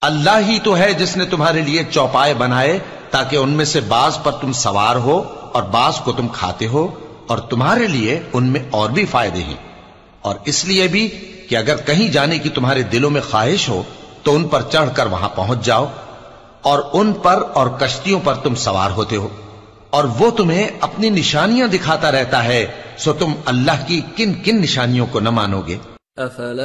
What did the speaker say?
अल्लाह ही तो है जिसने तुम्हारे लिए चौपाए बनाए ताकि उनमें से बाज पर तुम सवार हो और बाज को तुम खाते हो, और तुम्हारे लिए उनमें और भी फायदे हैं। और इसलिए भी कि अगर कहीं जाने की तुम्हारे दिलों में ख्वाहिश हो तो उन पर चढ़कर वहां पहुंच जाओ, और उन पर और कश्तियों पर तुम सवार होते हो, और वो तुम्हें अपनी निशानियां दिखाता रहता है, सो तुम अल्लाह की किन किन निशानियों को न मानोगे।